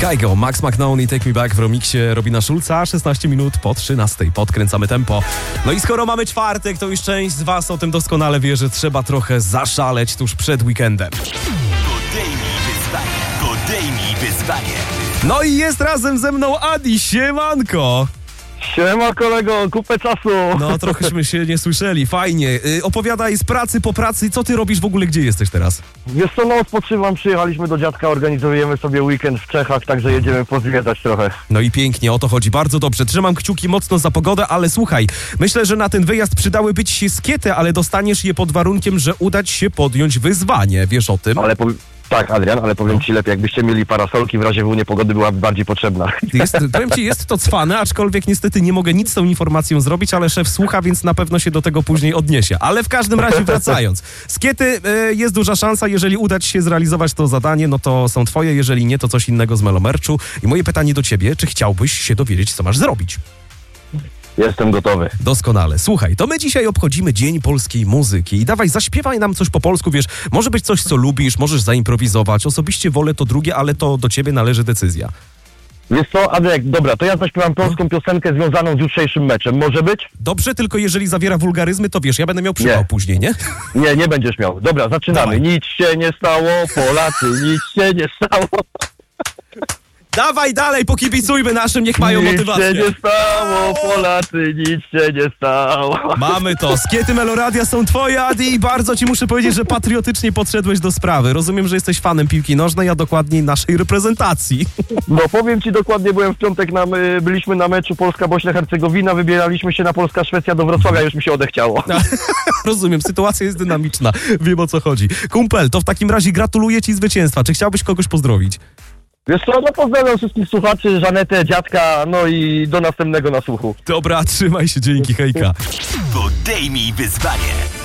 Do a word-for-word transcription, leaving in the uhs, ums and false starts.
Kygo, Max McNaughton i Take Me Back w remiksie Robina Schulza. szesnaście minut po trzynastej. Podkręcamy tempo. No i skoro mamy czwartek, to już część z was o tym doskonale wie, że trzeba trochę zaszaleć tuż przed weekendem. Podejmij wyzwanie, podejmij wyzwanie. No i jest razem ze mną Adi, siemanko! Siema kolego, kupę czasu. No trochęśmy się nie słyszeli, fajnie. Yy, opowiadaj z pracy po pracy, co ty robisz w ogóle, gdzie jesteś teraz? Wiesz co, no odpoczywam, przyjechaliśmy do dziadka, organizujemy sobie weekend w Czechach, także jedziemy pozwiedzać trochę. No i pięknie, o to chodzi, bardzo dobrze. Trzymam kciuki mocno za pogodę, ale słuchaj, myślę, że na ten wyjazd przydałyby ci się skiety, ale dostaniesz je pod warunkiem, że uda ci się podjąć wyzwanie, wiesz o tym? Ale po... Tak, Adrian, ale powiem ci lepiej, jakbyście mieli parasolki, w razie w niepogody byłaby bardziej potrzebna. Jest, powiem ci, jest to cwane, aczkolwiek niestety nie mogę nic z tą informacją zrobić, ale szef słucha, więc na pewno się do tego później odniesie. Ale w każdym razie wracając. Skiety, y, jest duża szansa, jeżeli uda ci się zrealizować to zadanie, no to są twoje, jeżeli nie, to coś innego z Melomerczu. I moje pytanie do ciebie, czy chciałbyś się dowiedzieć, co masz zrobić? Jestem gotowy. Doskonale. Słuchaj, to my dzisiaj obchodzimy Dzień Polskiej Muzyki i dawaj, zaśpiewaj nam coś po polsku, wiesz, może być coś, co lubisz, możesz zaimprowizować. Osobiście wolę to drugie, ale to do ciebie należy decyzja. Wiesz co, Adek, dobra, to ja zaśpiewam polską piosenkę związaną z jutrzejszym meczem, może być? Dobrze, tylko jeżeli zawiera wulgaryzmy, to wiesz, ja będę miał przypał Nie. później, nie? Nie, nie będziesz miał. Dobra, zaczynamy. Dawaj. Nic się nie stało, Polacy, nic się nie stało. Dawaj dalej, pokibicujmy naszym, niech mają Nic motywację. się nie stało, Polacy, nic się nie stało. Mamy to. Skiety Meloradia są twoje, Adi, i bardzo ci muszę powiedzieć, że patriotycznie podszedłeś do sprawy. Rozumiem, że jesteś fanem piłki nożnej, a dokładniej naszej reprezentacji. No powiem ci dokładnie, byłem w piątek, na, y, byliśmy na meczu Polska-Bośnia-Hercegowina, wybieraliśmy się na Polska-Szwecja do Wrocławia, już mi się odechciało. Rozumiem, sytuacja jest dynamiczna. Wiem, o co chodzi. Kumpel, to w takim razie gratuluję ci zwycięstwa. Czy chciałbyś kogoś pozdrowić? Wiesz co, no pozdrawiam wszystkich słuchaczy, Żanetę, dziadka, no i do następnego na słuchu. Dobra, trzymaj się, dzięki, hejka. Podejmij wyzwanie.